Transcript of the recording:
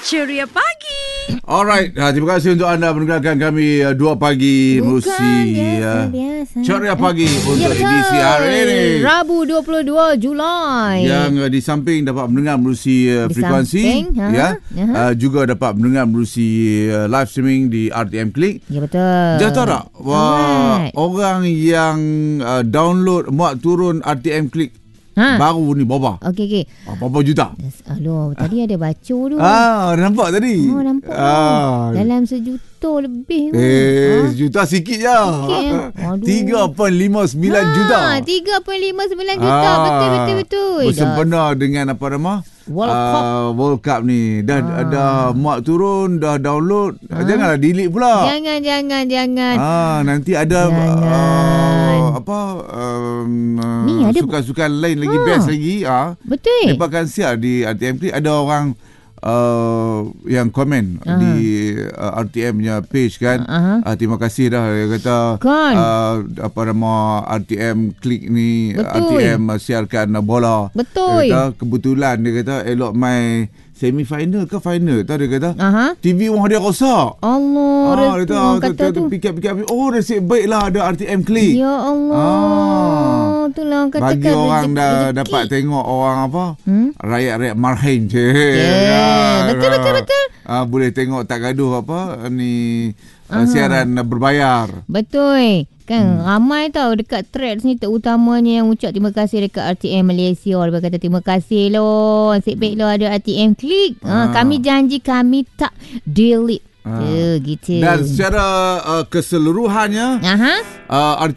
Ceria Pagi. Alright, terima kasih untuk anda mendengarkan kami 2 pagi melalui Ceria Pagi untuk edisi hari ini, Rabu 22 Julai. yang di samping dapat mendengar melalui frekuensi, juga dapat mendengar melalui live streaming di RTM Klik. Ya, betul. Jangan tahu tak, orang yang download muat turun RTM Klik baru ni berapa? Okey. Berapa juta? Aduh, tadi ada baca tu. Nampak tadi? Oh, nampak. Dalam 1 juta lebih. Sejuta sikit je. Aduh. 3.59 juta. 3.59 juta. Betul. Bersempena dengan apa nama? World Cup ni. Dah muat turun, dah download. Janganlah delete pula. Jangan. Nanti ada Ni ada sukan-sukan lain lagi best lagi. Betul. Mereka akan share di RTM Klik. Ada orang yang komen di RTM punya page kan. Terima kasih dah. Dia kata apa nama RTM Klik ni. Betul. RTM siarkan bola. Betul. Dia kata kebetulan, dia kata elok mai semi-final ke final tu, dia kata TV rumah dia rosak. Allah, kata tu fikir-fikir, nasib baiklah ada RTM Klik. Ya Allah. Itulah kata bagi orang dah dapat tengok orang rakyat-rakyat marhain je. Betul. Boleh tengok tak gaduh ni siaran berbayar. Betul. Kan ramai tau dekat threads ni, terutamanya yang ucap terima kasih dekat RTM Malaysia. Dia kata terima kasih loh, nasib baik loh ada RTM Klik. Kami janji kami tak delete. Gitu. Dan secara keseluruhannya